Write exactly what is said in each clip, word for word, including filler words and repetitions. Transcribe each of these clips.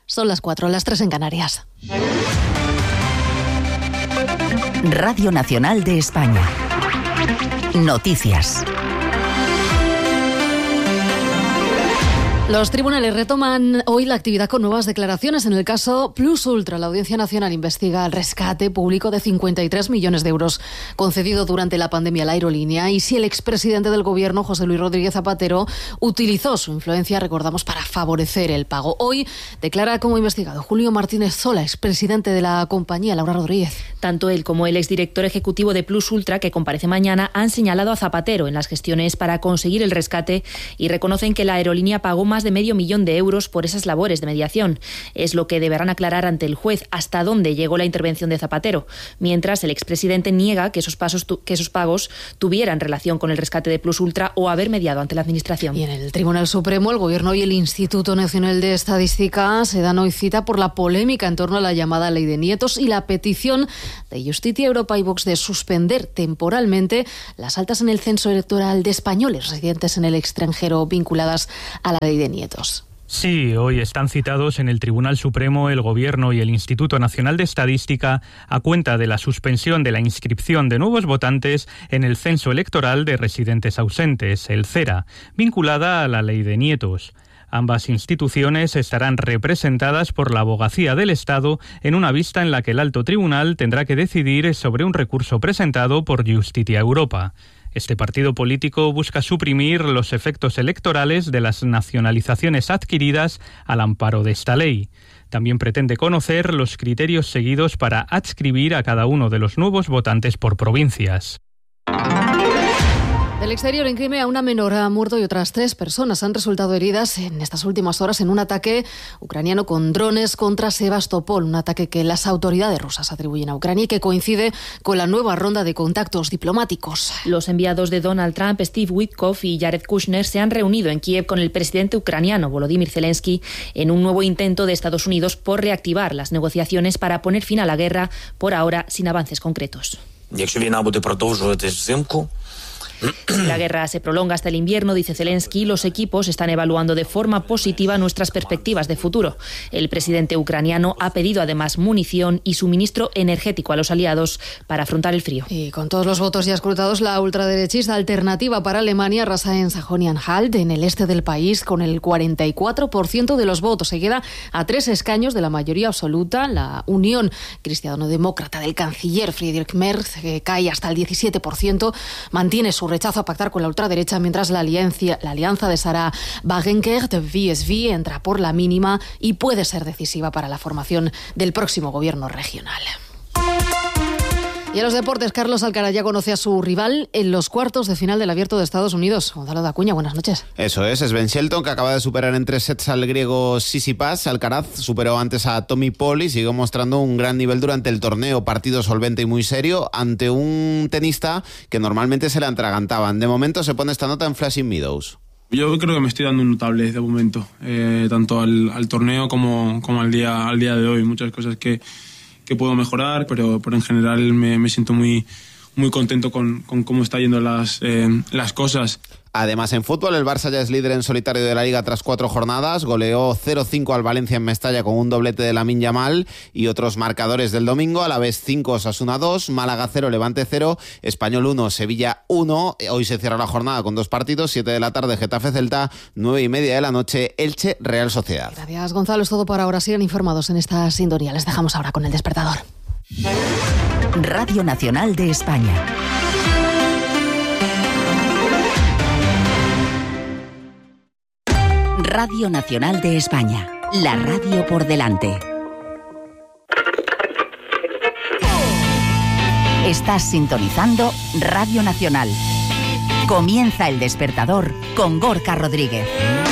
Son las cuatro, las tres en Canarias. Radio Nacional de España. Noticias. Los tribunales retoman hoy la actividad con nuevas declaraciones en el caso Plus Ultra. La Audiencia Nacional investiga el rescate público de cincuenta y tres millones de euros concedido durante la pandemia a la aerolínea y si el expresidente del Gobierno, José Luis Rodríguez Zapatero, utilizó su influencia, recordamos, para favorecer el pago. Hoy declara como investigado Julio Martínez Zola, expresidente de la compañía. Laura Rodríguez. Tanto él como el exdirector ejecutivo de Plus Ultra, que comparece mañana, han señalado a Zapatero en las gestiones para conseguir el rescate y reconocen que la aerolínea pagó más de medio millón de euros por esas labores de mediación. Es lo que deberán aclarar ante el juez hasta dónde llegó la intervención de Zapatero, mientras el expresidente niega que esos, pasos, que esos pagos tuvieran relación con el rescate de Plus Ultra o haber mediado ante la Administración. Y en el Tribunal Supremo, el Gobierno y el Instituto Nacional de Estadística se dan hoy cita por la polémica en torno a la llamada Ley de Nietos y la petición de Justicia, Europa y Vox de suspender temporalmente las altas en el censo electoral de españoles residentes en el extranjero vinculadas a la Ley de Nietos. Sí, hoy están citados en el Tribunal Supremo el Gobierno y el Instituto Nacional de Estadística a cuenta de la suspensión de la inscripción de nuevos votantes en el Censo Electoral de Residentes Ausentes, el CERA, vinculada a la Ley de Nietos. Ambas instituciones estarán representadas por la Abogacía del Estado en una vista en la que el Alto Tribunal tendrá que decidir sobre un recurso presentado por Justicia Europa. Este partido político busca suprimir los efectos electorales de las nacionalizaciones adquiridas al amparo de esta ley. También pretende conocer los criterios seguidos para adscribir a cada uno de los nuevos votantes por provincias. Del exterior, en Crimea, una menor ha muerto y otras tres personas han resultado heridas en estas últimas horas en un ataque ucraniano con drones contra Sebastopol, un ataque que las autoridades rusas atribuyen a Ucrania y que coincide con la nueva ronda de contactos diplomáticos. Los enviados de Donald Trump, Steve Witkoff y Jared Kushner, se han reunido en Kiev con el presidente ucraniano Volodymyr Zelensky en un nuevo intento de Estados Unidos por reactivar las negociaciones para poner fin a la guerra, por ahora sin avances concretos. Si la guerra se prolonga hasta el invierno, dice Zelensky, los equipos están evaluando de forma positiva nuestras perspectivas de futuro. El presidente ucraniano ha pedido además munición y suministro energético a los aliados para afrontar el frío. Y con todos los votos ya escrutados, la ultraderechista Alternativa para Alemania arrasa en Sajonia-Anhalt, en el este del país, con el cuarenta y cuatro por ciento de los votos. Se queda a tres escaños de la mayoría absoluta. La Unión Cristiano-Demócrata del canciller Friedrich Merz, que cae hasta el diecisiete por ciento, mantiene su rechazo a pactar con la ultraderecha, mientras la alianza, la alianza de Sarah Wagenknecht de V S V entra por la mínima y puede ser decisiva para la formación del próximo gobierno regional. Y en los deportes, Carlos Alcaraz ya conoce a su rival en los cuartos de final del Abierto de Estados Unidos. Gonzalo de Acuña, buenas noches. Eso es, es Ben Shelton, que acaba de superar en tres sets al griego Tsitsipas. Alcaraz superó antes a Tommy Paul y siguió mostrando un gran nivel durante el torneo. Partido solvente y muy serio ante un tenista que normalmente se le atragantaban. De momento se pone esta nota en Flushing Meadows. Yo creo que me estoy dando un notable de momento, eh, tanto al, al torneo como, como al, día, al día de hoy. Muchas cosas que... que puedo mejorar, pero, pero en general me, me siento muy, muy contento con, con cómo están yendo las, eh, las cosas. Además, en fútbol, el Barça ya es líder en solitario de la Liga tras cuatro jornadas. Goleó cero cinco al Valencia en Mestalla con un doblete de Lamine Yamal y otros marcadores del domingo. Alavés cinco, Osasuna dos, Málaga cero, Levante cero, Español uno, Sevilla uno. Hoy se cierra la jornada con dos partidos, siete de la tarde, Getafe Celta, nueve y media de la noche, Elche Real Sociedad. Gracias, Gonzalo. Es todo por ahora. Sigan informados en esta sintonía. Les dejamos ahora con El Despertador. Radio Nacional de España. Radio Nacional de España, la radio por delante. Estás sintonizando Radio Nacional. Comienza El Despertador con Gorka Rodríguez.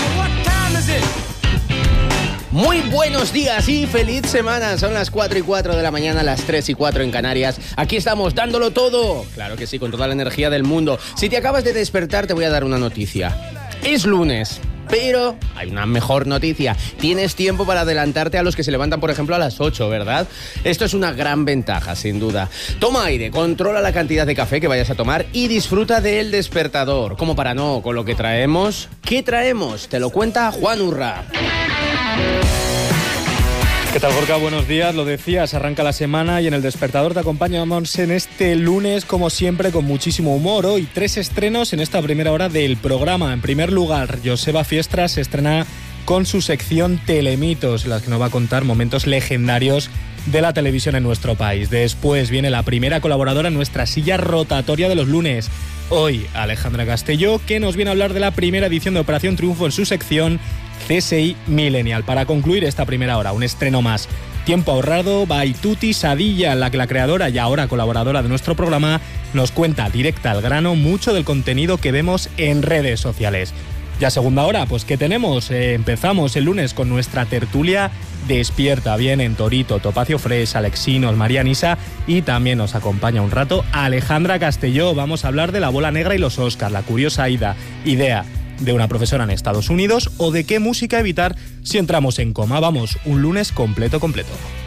Muy buenos días y feliz semana. Son las cuatro y cuatro de la mañana, las tres y cuatro en Canarias. Aquí estamos dándolo todo. Claro que sí, con toda la energía del mundo. Si te acabas de despertar, te voy a dar una noticia. Es lunes. Pero hay una mejor noticia. Tienes tiempo para adelantarte a los que se levantan, por ejemplo, a las ocho, ¿verdad? Esto es una gran ventaja, sin duda. Toma aire, controla la cantidad de café que vayas a tomar y disfruta del Despertador. Como para no, con lo que traemos. ¿Qué traemos? Te lo cuenta Juan Urra. ¿Qué tal, Gorka? Buenos días. Lo decías, arranca la semana y en El Despertador te acompañamos en este lunes, como siempre, con muchísimo humor. Hoy tres estrenos en esta primera hora del programa. En primer lugar, Joseba Fiestra se estrena con su sección Telemitos, en la que nos va a contar momentos legendarios de la televisión en nuestro país. Después viene la primera colaboradora en nuestra silla rotatoria de los lunes. Hoy, Alejandra Castelló, que nos viene a hablar de la primera edición de Operación Triunfo en su sección C S I Millennial. Para concluir esta primera hora, un estreno más. Tiempo ahorrado, by Tuti Sadilla, en la que la creadora y ahora colaboradora de nuestro programa nos cuenta directa al grano mucho del contenido que vemos en redes sociales. Ya segunda hora, pues ¿qué tenemos? Eh, empezamos el lunes con nuestra tertulia Despierta. Vienen Torito, Topacio Fresh, Alexinos, María Nisa y también nos acompaña un rato Alejandra Castelló. Vamos a hablar de la bola negra y los Oscars, la curiosa ida, idea de una profesora en Estados Unidos o de qué música evitar si entramos en coma. Vamos, un lunes completo, completo.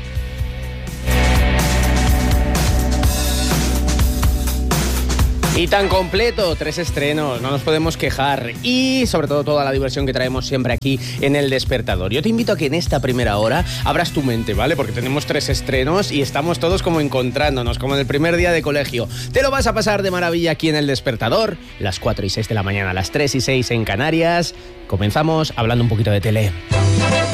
Y tan completo, tres estrenos, no nos podemos quejar. Y sobre todo toda la diversión que traemos siempre aquí en El Despertador. Yo te invito a que en esta primera hora abras tu mente, ¿vale? Porque tenemos tres estrenos y estamos todos como encontrándonos, como en el primer día de colegio. Te lo vas a pasar de maravilla aquí en El Despertador, las cuatro y seis de la mañana, las tres y seis en Canarias. Comenzamos hablando un poquito de tele.